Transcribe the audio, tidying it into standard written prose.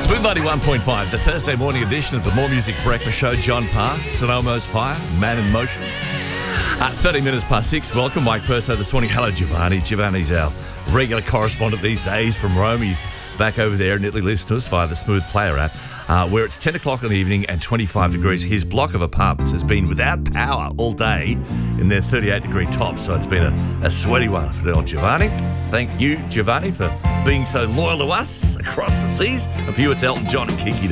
Smooth 91.5, the Thursday morning edition of the More Music Breakfast Show. John Parr, Sonomo's Fire, Man in Motion. 30 minutes past 6. Welcome, Mike Perso this morning. Hello, Giovanni. Giovanni's our regular correspondent these days from Rome. He's back over there in Italy. Listens to us via the Smooth Player app, where it's 10 o'clock in the evening and 25 degrees. His block of apartments has been without power all day in their 38-degree top, so it's been a sweaty one for old Giovanni. Thank you, Giovanni, for being so loyal to us across the seas. And for you, it's Elton John and Kiki.